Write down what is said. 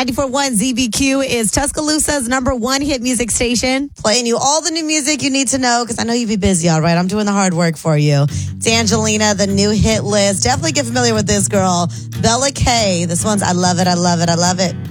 94.1 ZBQ is Tuscaloosa's #1 hit music station. Playing you all the new music you need to know because I know you'd be busy, all right? I'm doing the hard work for you. It's Angelina, the new hit list. Definitely get familiar with this girl. Bella K. This one's I Love It, I Love It, I Love It.